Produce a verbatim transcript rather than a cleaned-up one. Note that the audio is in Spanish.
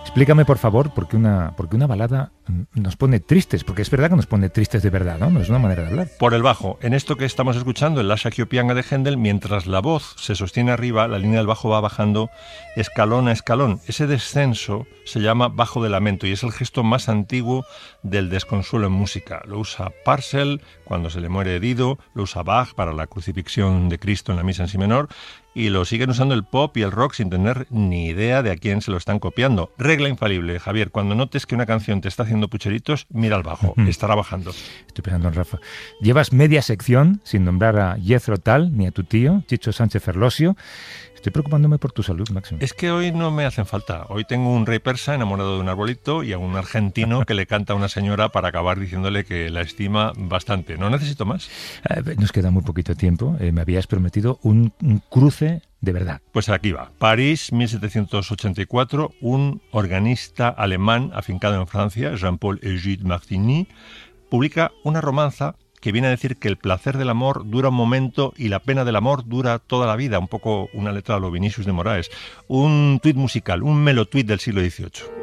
Explícame, por favor, por qué una, por qué una balada nos pone tristes, porque es verdad que nos pone tristes de verdad, ¿no? No es una manera de hablar. Por el bajo. En esto que estamos escuchando, el Lascia Chiopianga de Händel, mientras la voz se sostiene arriba, la línea del bajo va bajando escalón a escalón. Ese descenso se llama bajo de lamento y es el gesto más antiguo del desconsuelo en música. Lo usa Purcell cuando se le muere Dido, lo usa Bach para la crucifixión de Cristo en la misa en si menor, y lo siguen usando el pop y el rock sin tener ni idea de a quién se lo están copiando. Regla infalible, Javier, cuando notes que una canción te está haciendo pucheritos, mira al bajo, uh-huh. estará bajando. Estoy pensando en Rafa. Llevas media sección sin nombrar a Jethro Tull ni a tu tío, Chicho Sánchez Ferlosio. Estoy preocupándome por tu salud, Máximo. Es que hoy no me hacen falta. Hoy tengo un rey persa enamorado de un arbolito y a un argentino que le canta a una señora para acabar diciéndole que la estima bastante. ¿No necesito más? Eh, nos queda muy poquito tiempo. Eh, me habías prometido un, un cruce de verdad. Pues aquí va. París, mil setecientos ochenta y cuatro. Un organista alemán afincado en Francia, Jean-Paul Egide Martigny, publica una romanza que viene a decir que el placer del amor dura un momento y la pena del amor dura toda la vida. Un poco una letra a lo Vinicius de Moraes. Un tuit musical, un melotuit del siglo dieciocho.